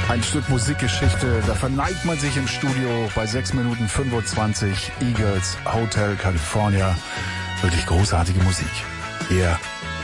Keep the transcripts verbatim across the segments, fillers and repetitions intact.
Ein Stück Musikgeschichte, da verneigt man sich im Studio bei sechs Minuten fünfundzwanzig. Eagles, Hotel California. Wirklich großartige Musik. Hier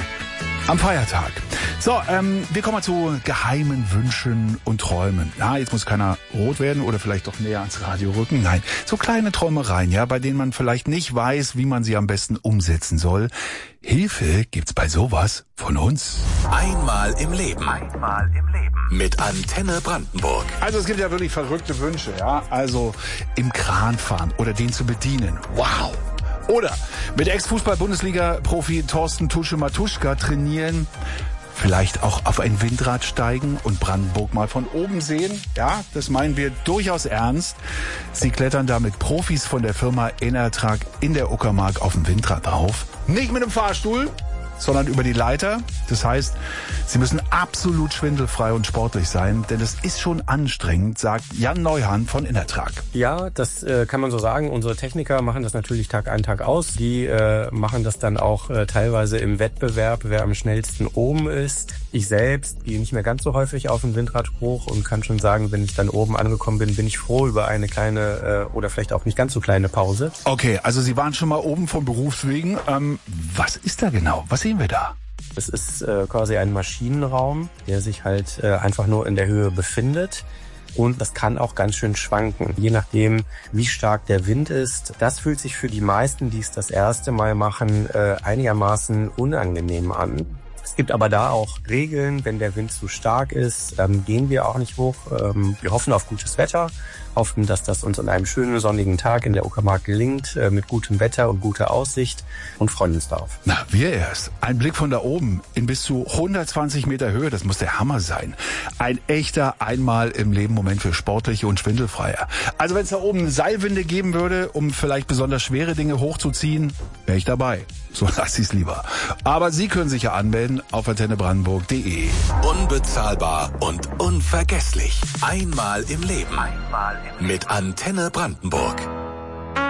am Feiertag. So, ähm, wir kommen mal zu geheimen Wünschen und Träumen. Ja, jetzt muss keiner rot werden oder vielleicht doch näher ans Radio rücken. Nein, so kleine Träumereien, ja, bei denen man vielleicht nicht weiß, wie man sie am besten umsetzen soll. Hilfe gibt's bei sowas von uns. Einmal im Leben. Einmal im Leben. Mit Antenne Brandenburg. Also es gibt ja wirklich verrückte Wünsche, ja. Also im Kran fahren oder den zu bedienen. Wow. Oder mit Ex-Fußball-Bundesliga-Profi Thorsten Tusche-Matuschka trainieren. Vielleicht auch auf ein Windrad steigen und Brandenburg mal von oben sehen. Ja, das meinen wir durchaus ernst. Sie klettern da mit Profis von der Firma Enertrag in der Uckermark auf dem Windrad drauf. Nicht mit einem Fahrstuhl, sondern über die Leiter. Das heißt, sie müssen absolut schwindelfrei und sportlich sein, denn es ist schon anstrengend, sagt Jan Neuhan von Enertrag. Ja, das äh, kann man so sagen. Unsere Techniker machen das natürlich Tag ein, Tag aus. Die äh, machen das dann auch äh, teilweise im Wettbewerb, wer am schnellsten oben ist. Ich selbst gehe nicht mehr ganz so häufig auf den Windrad hoch und kann schon sagen, wenn ich dann oben angekommen bin, bin ich froh über eine kleine äh, oder vielleicht auch nicht ganz so kleine Pause. Okay, also Sie waren schon mal oben vom Berufswegen. Ähm, was ist da genau? Was sehen wir da? Es ist äh, quasi ein Maschinenraum, der sich halt äh, einfach nur in der Höhe befindet. Und das kann auch ganz schön schwanken, je nachdem, wie stark der Wind ist. Das fühlt sich für die meisten, die es das erste Mal machen, äh, einigermaßen unangenehm an. Es gibt aber da auch Regeln, wenn der Wind zu stark ist, dann gehen wir auch nicht hoch. Ähm, wir hoffen auf gutes Wetter, hoffen, dass das uns an einem schönen sonnigen Tag in der Uckermark gelingt, äh, mit gutem Wetter und guter Aussicht und freuen uns darauf. Na, wir erst. Ein Blick von da oben in bis zu hundertzwanzig Meter Höhe, das muss der Hammer sein. Ein echter einmal im Leben Moment für Sportliche und Schwindelfreier. Also wenn es da oben Seilwinde geben würde, um vielleicht besonders schwere Dinge hochzuziehen, wäre ich dabei. So lass ich's lieber. Aber Sie können sich ja anmelden auf antenne brandenburg punkt de. Unbezahlbar und unvergesslich. Einmal im Leben. Einmal im Leben. Mit Antenne Brandenburg.